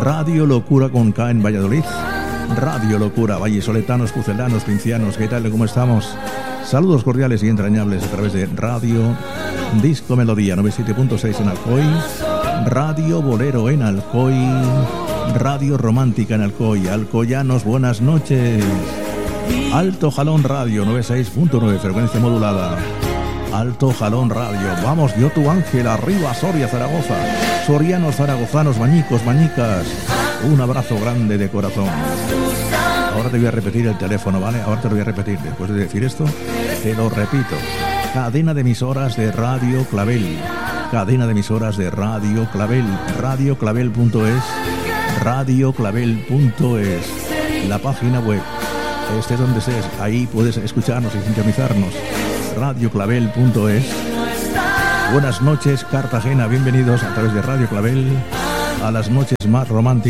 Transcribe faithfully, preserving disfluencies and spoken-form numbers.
Radio Locura con K en Valladolid. Radio Locura, vallisoletanos, pucelanos, pincianos, ¿qué tal? ¿Cómo estamos? Saludos cordiales y entrañables a través de Radio Disco Melodía noventa y siete punto seis en Alcoy, Radio Bolero en Alcoy, Radio Romántica en Alcoy. Alcoyanos, buenas noches. Alto Jalón Radio noventa y seis punto nueve, frecuencia modulada. Alto Jalón Radio. Vamos, yo tu ángel, arriba Soria, Zaragoza. Sorianos, zaragozanos, bañicos, bañicas. Un abrazo grande de corazón. Ahora te voy a repetir el teléfono, ¿vale? Ahora te lo voy a repetir. Después de decir esto, te lo repito. Cadena de emisoras de Radio Clavel. Cadena de emisoras de Radio Clavel. radio clavel punto es. radio clavel punto es. La página web. Estés donde estés, ahí puedes escucharnos y sintonizarnos. radio clavel punto es. Buenas noches, Cartagena. Bienvenidos a través de Radio Clavel a las noches más románticas